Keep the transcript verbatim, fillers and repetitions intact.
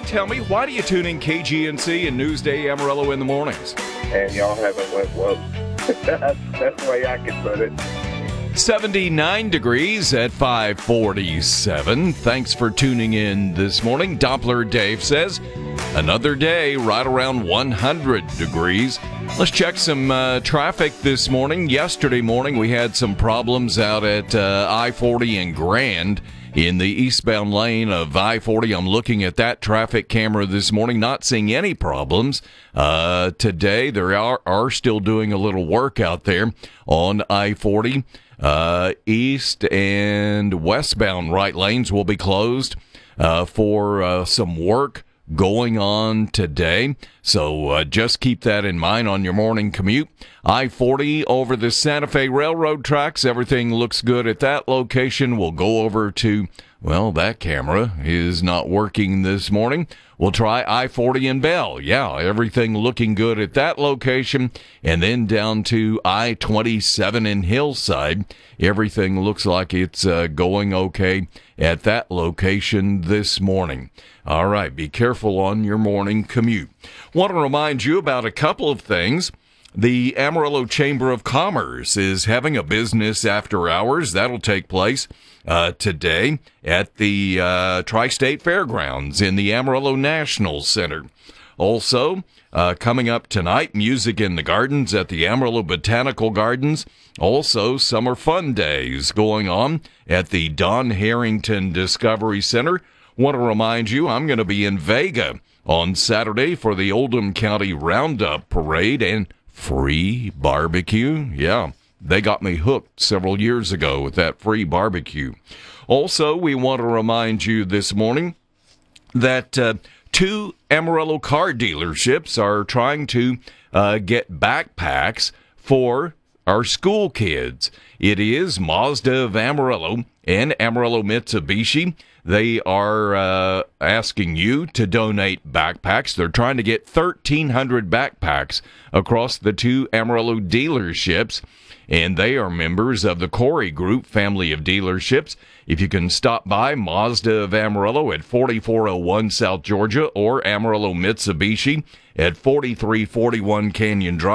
ahead, tell me, why do you tune in K G N C and Newsday Amarillo in the mornings? And y'all haven't went woke. that's, that's the way I can put it. seventy-nine degrees at five forty-seven. Thanks for tuning in this morning. Doppler Dave says another day right around one hundred degrees. Let's check some uh, traffic this morning. Yesterday morning we had some problems out at uh, I forty and Grand in the eastbound lane of I forty. I'm looking at that traffic camera this morning, not seeing any problems. Uh, today they are, are still doing a little work out there on I forty. Uh, east and westbound right lanes will be closed uh, for uh, some work going on today. So uh, just keep that in mind on your morning commute. I forty over the Santa Fe Railroad tracks. Everything looks good at that location. We'll go over to, well, that camera is not working this morning. We'll try I forty in Bell. Yeah, everything looking good at that location. And then down to I twenty-seven in Hillside. Everything looks like it's uh, going okay at that location this morning. All right, be careful on your morning commute. Want to remind you about a couple of things. The Amarillo Chamber of Commerce is having a business after hours. That'll take place uh, today at the uh, Tri-State Fairgrounds in the Amarillo National Center. Also, uh, coming up tonight, Music in the Gardens at the Amarillo Botanical Gardens. Also, Summer Fun Days going on at the Don Harrington Discovery Center. Want to remind you, I'm going to be in Vega on Saturday for the Oldham County Roundup Parade and free barbecue. Yeah, they got me hooked several years ago with that free barbecue. Also, we want to remind you this morning that uh, two Amarillo car dealerships are trying to uh, get backpacks for our school kids. It is Mazda of Amarillo and Amarillo Mitsubishi. They are uh, asking you to donate backpacks. They're trying to get thirteen hundred backpacks across the two Amarillo dealerships, and they are members of the Corey Group family of dealerships. If you can stop by Mazda of Amarillo at forty-four oh one South Georgia or Amarillo Mitsubishi at forty-three forty-one Canyon Drive.